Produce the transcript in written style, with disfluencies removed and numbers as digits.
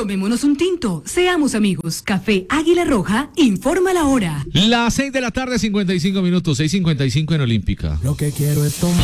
Tomémonos un tinto, seamos amigos. Café Águila Roja, informa la hora. Las 6 de la tarde, 55 minutos, 6:55 en Olímpica. Lo que quiero es tomar.